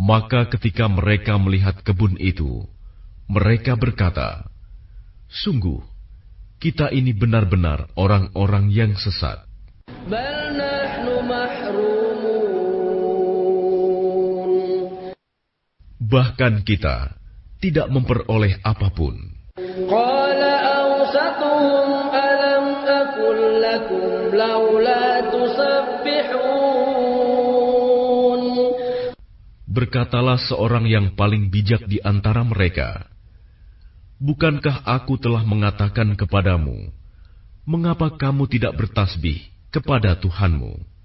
Maka ketika mereka melihat kebun itu, mereka berkata, "Sungguh, kita ini benar-benar orang-orang yang sesat." Bal nahnu mahrumun. Bahkan kita tidak memperoleh apapun. Qala awsatuhum alam aqul lakum laula tusabbihun. Berkatalah seorang yang paling bijak di antara mereka, "Bukankah aku telah mengatakan kepadamu, mengapa kamu tidak bertasbih kepada Tuhanmu?"